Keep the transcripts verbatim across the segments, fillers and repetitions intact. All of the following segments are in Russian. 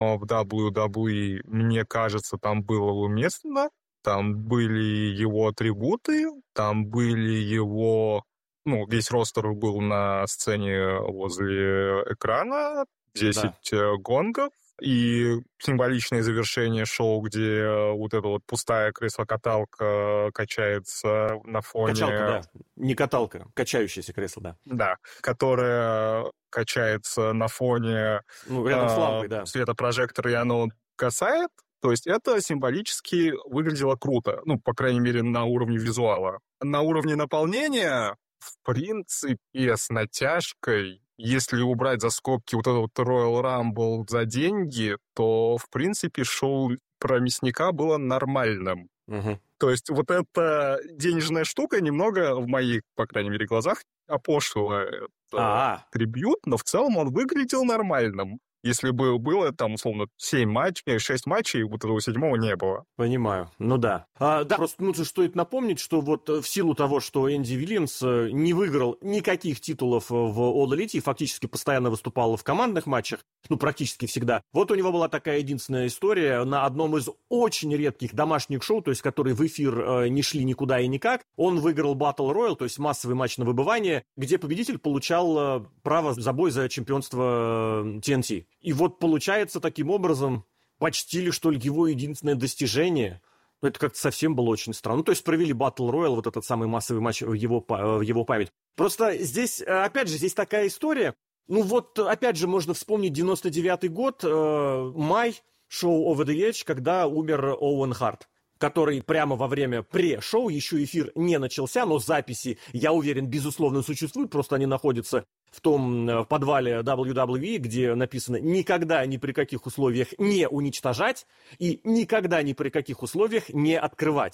в дабл ю дабл ю и, мне кажется, там было уместно. Там были его атрибуты, там были его... Ну, весь ростер был на сцене возле экрана, десять да. гонгов, и символичное завершение шоу, где вот эта вот пустая кресло-каталка качается на фоне... Качалка, да. Не каталка, качающееся кресло, да. Да, которое качается на фоне ну, рядом с лампой, да. светопрожектора, и оно касает. То есть это символически выглядело круто. Ну, по крайней мере, на уровне визуала. На уровне наполнения, в принципе, с натяжкой, если убрать за скобки вот этот вот Royal Rumble за деньги, то, в принципе, шоу про мясника было нормальным. Угу. То есть вот эта денежная штука немного, в моих, по крайней мере, глазах, опошлила этот трибьют, но в целом он выглядел нормальным. Если бы было, там, условно, семь матчей, шесть матчей, вот этого седьмого не было. Понимаю, ну да. А, да, просто ну, стоит напомнить, что вот в силу того, что Энди Вильямс не выиграл никаких титулов в All Elite и фактически постоянно выступал в командных матчах, ну, практически всегда, вот у него была такая единственная история на одном из очень редких домашних шоу, то есть которые в эфир не шли никуда и никак, он выиграл Battle Royal, то есть массовый матч на выбывание, где победитель получал право за бой за чемпионство ти эн ти. И вот получается таким образом, почти ли что ли его единственное достижение, ну это как-то совсем было очень странно. Ну то есть провели Battle Royale, вот этот самый массовый матч в его, в его память. Просто здесь, опять же, здесь такая история, ну вот опять же можно вспомнить девяносто девятый год, э, май, шоу Over the Edge, когда умер Оуэн Харт, который прямо во время пре-шоу, еще эфир не начался, но записи, я уверен, безусловно существуют, просто они находятся в том в подвале дабл ю дабл ю и, где написано «никогда ни при каких условиях не уничтожать» и «никогда ни при каких условиях не открывать».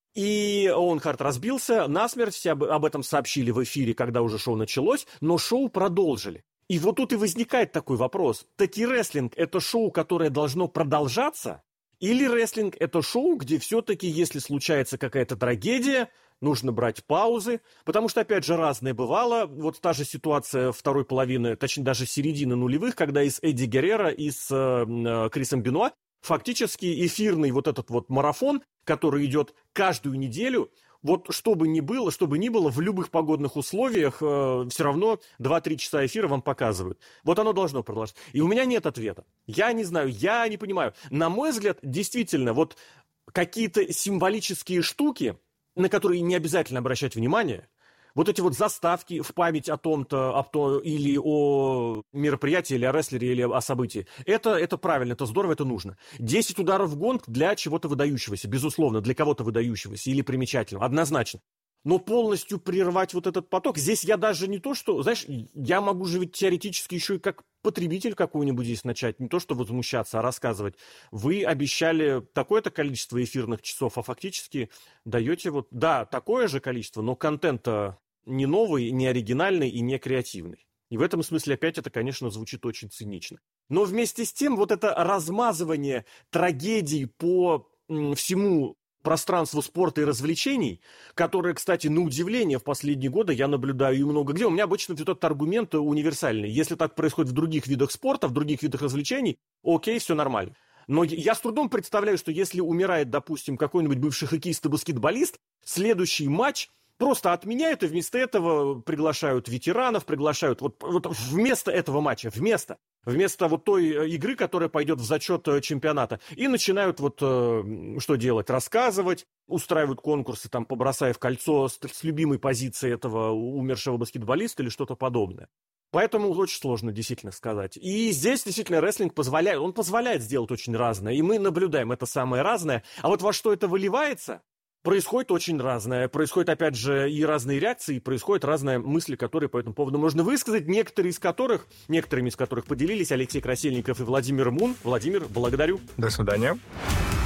И Оуэн Харт разбился насмерть, все об, об этом сообщили в эфире, когда уже шоу началось, но шоу продолжили. И вот тут и возникает такой вопрос. Таки рестлинг – это шоу, которое должно продолжаться? Или рестлинг – это шоу, где все-таки, если случается какая-то трагедия, нужно брать паузы, потому что, опять же, разное бывало. Вот та же ситуация второй половины, точнее, даже середины нулевых, когда и с Эдди Геррера, и с э, Крисом Бенуа фактически эфирный вот этот вот марафон, который идет каждую неделю, вот что бы ни было, что бы ни было, в любых погодных условиях э, все равно два-три часа эфира вам показывают. Вот оно должно продолжаться. И у меня нет ответа. Я не знаю, я не понимаю. На мой взгляд, действительно, вот какие-то символические штуки, на которые не обязательно обращать внимание, вот эти вот заставки в память о том-то, о том, или о мероприятии, или о рестлере, или о событии, это, это правильно, это здорово, это нужно. десять ударов в гонг для чего-то выдающегося, безусловно, для кого-то выдающегося или примечательного, однозначно. Но полностью прервать вот этот поток, здесь я даже не то, что, знаешь, я могу же ведь теоретически еще и как потребитель какой-нибудь здесь начать, не то, что возмущаться, а рассказывать. Вы обещали такое-то количество эфирных часов, а фактически даете вот, да, такое же количество, но контент-то не новый, не оригинальный и не креативный. И в этом смысле опять это, конечно, звучит очень цинично. Но вместе с тем вот это размазывание трагедий по м, всему пространству спорта и развлечений, которое, кстати, на удивление в последние годы я наблюдаю и много где. У меня обычно этот аргумент универсальный. Если так происходит в других видах спорта, в других видах развлечений, окей, все нормально. Но я с трудом представляю, что если умирает, допустим, какой-нибудь бывший хоккеист и баскетболист, следующий матч просто отменяют и вместо этого приглашают ветеранов, приглашают вот, вот вместо этого матча, вместо, вместо вот той игры, которая пойдет в зачет чемпионата. И начинают вот что делать? Рассказывать, устраивают конкурсы, там, побросая в кольцо с, с любимой позиции этого умершего баскетболиста или что-то подобное. Поэтому очень сложно действительно сказать. И здесь действительно рестлинг позволяет, он позволяет сделать очень разное. И мы наблюдаем это самое разное. А вот во что это выливается? Происходит очень разное. Происходят, опять же, и разные реакции, и происходят разные мысли, которые по этому поводу можно высказать, некоторые из которых, некоторыми из которых поделились Алексей Красильников и Владимир Мун. Владимир, благодарю. До свидания.